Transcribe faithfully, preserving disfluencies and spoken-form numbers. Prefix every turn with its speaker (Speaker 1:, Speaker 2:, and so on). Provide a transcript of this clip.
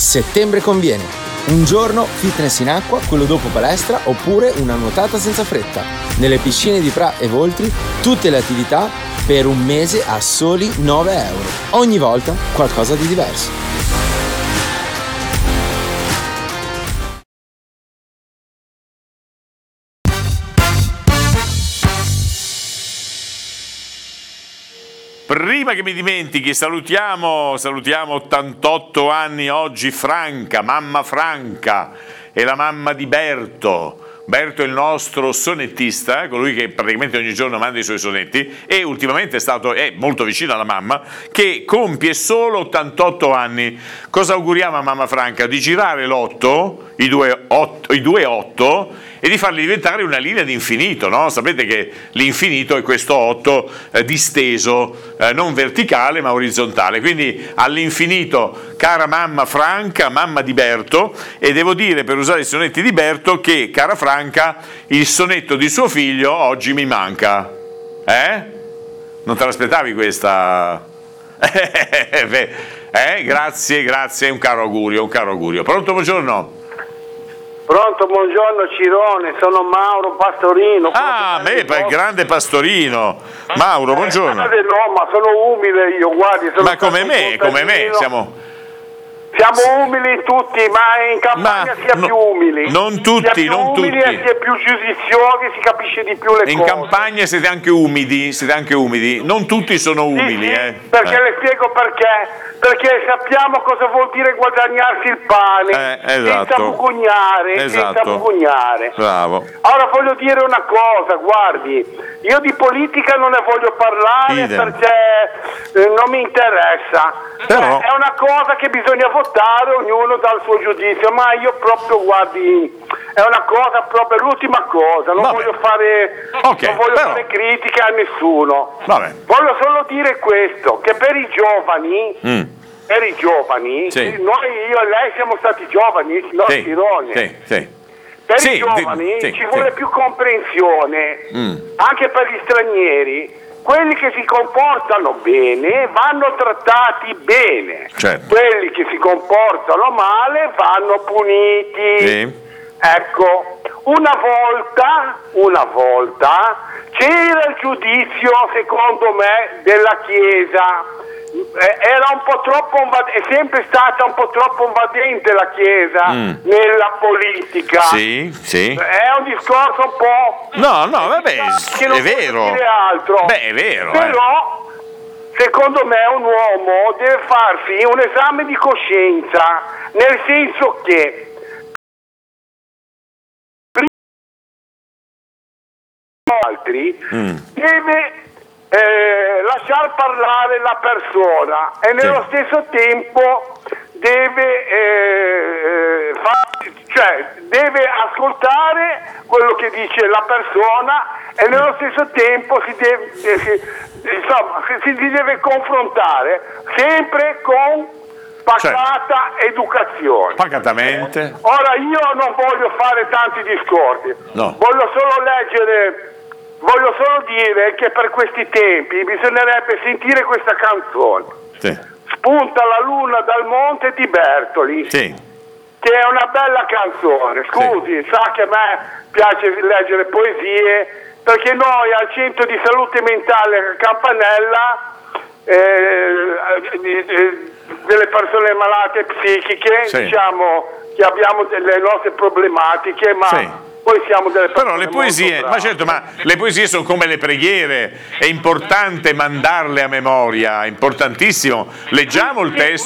Speaker 1: Settembre conviene. Un giorno fitness in acqua, quello dopo palestra, oppure una nuotata senza fretta. Nelle piscine di Pra e Voltri tutte le attività per un mese a soli nove euro. Ogni volta qualcosa di diverso.
Speaker 2: Prima che mi dimentichi, salutiamo, salutiamo ottantotto anni oggi Franca, mamma Franca, è la mamma di Berto. Berto è il nostro sonettista, colui che praticamente ogni giorno manda i suoi sonetti e ultimamente è stato è molto vicino alla mamma, che compie solo ottantotto anni. Cosa auguriamo a mamma Franca? Di girare l'otto, i due otto, i due otto, e di farli diventare una linea di infinito, no? Sapete che l'infinito è questo otto eh, disteso, eh, non verticale ma orizzontale, quindi all'infinito, cara mamma Franca, mamma di Berto. E devo dire, per usare i sonetti di Berto, che, cara Franca, il sonetto di suo figlio oggi mi manca. Eh? Non te l'aspettavi questa? eh? Grazie, grazie, un caro augurio, un caro augurio. Pronto, buongiorno?
Speaker 3: Pronto, buongiorno Cirone, sono Mauro Pastorino.
Speaker 2: Ah, me, il grande Pastorino. Mauro, buongiorno.
Speaker 3: Eh, no, ma sono umile io, guardi. Sono
Speaker 2: ma come me, come me, siamo...
Speaker 3: Siamo umili tutti, ma in campagna
Speaker 2: ma
Speaker 3: si è
Speaker 2: no,
Speaker 3: più umili.
Speaker 2: Non tutti,
Speaker 3: si è più
Speaker 2: non
Speaker 3: umili
Speaker 2: tutti.
Speaker 3: E si è più giudiziosi, si capisce di più le
Speaker 2: in
Speaker 3: cose.
Speaker 2: In campagna siete anche umidi, siete anche umidi. Non tutti sono umili,
Speaker 3: sì, sì,
Speaker 2: eh.
Speaker 3: Perché
Speaker 2: eh.
Speaker 3: le spiego perché. Perché sappiamo cosa vuol dire guadagnarsi il pane,
Speaker 2: eh, esatto.
Speaker 3: senza mugugnare,
Speaker 2: esatto.
Speaker 3: senza mugugnare.
Speaker 2: Bravo.
Speaker 3: Ora voglio dire una cosa, guardi, io di politica non ne voglio parlare
Speaker 2: Idem.
Speaker 3: perché eh, non mi interessa.
Speaker 2: Però...
Speaker 3: È una cosa che bisogna votare, ognuno dà il suo giudizio, ma io proprio, guardi, è una cosa proprio, l'ultima cosa, non
Speaker 2: Vabbè.
Speaker 3: voglio fare
Speaker 2: okay,
Speaker 3: non voglio
Speaker 2: però...
Speaker 3: fare critiche a nessuno.
Speaker 2: Vabbè.
Speaker 3: Voglio solo dire questo, che per i giovani,
Speaker 2: mm.
Speaker 3: per i giovani,
Speaker 2: sì.
Speaker 3: noi, io e lei siamo stati giovani, no,
Speaker 2: sì.
Speaker 3: Cirone.
Speaker 2: Sì, sì.
Speaker 3: Per
Speaker 2: sì,
Speaker 3: i giovani
Speaker 2: sì,
Speaker 3: ci
Speaker 2: sì.
Speaker 3: vuole più comprensione,
Speaker 2: mm.
Speaker 3: anche per gli stranieri. Quelli che si comportano bene vanno trattati bene,
Speaker 2: certo.
Speaker 3: Quelli che si comportano male vanno puniti.
Speaker 2: Sì.
Speaker 3: Ecco, una volta, una volta c'era il giudizio, secondo me, della Chiesa. Era un po' troppo è sempre stata un po' troppo invadente la Chiesa mm. nella politica.
Speaker 2: Sì, sì.
Speaker 3: È un discorso un po'.
Speaker 2: No, no, vabbè,
Speaker 3: che non
Speaker 2: è vero.
Speaker 3: Dire altro.
Speaker 2: Beh, è vero.
Speaker 3: Però, eh. secondo me, un uomo deve farsi un esame di coscienza, nel senso che altri mm. deve eh, lasciar parlare la persona e nello sì. stesso tempo deve eh, far, cioè deve ascoltare quello che dice la persona e nello stesso tempo si deve eh, si, insomma si, si deve confrontare sempre con pacata cioè, educazione.
Speaker 2: Pacatamente.
Speaker 3: Ora io non voglio fare tanti discorsi,
Speaker 2: no.
Speaker 3: voglio solo leggere, voglio solo dire che per questi tempi bisognerebbe sentire questa canzone.
Speaker 2: Sì.
Speaker 3: Spunta la luna dal monte di Bertoli.
Speaker 2: Sì.
Speaker 3: Che è una bella canzone. Scusi, sì. Sa che a me piace leggere poesie, perché noi al centro di salute mentale a Campanella eh, eh, delle persone malate psichiche, sì. diciamo che abbiamo delle nostre problematiche, ma sì. poi siamo delle persone.
Speaker 2: Però le poesie, ma certo, ma le poesie sono come le preghiere, è importante mandarle a memoria, è importantissimo. Leggiamo il testo.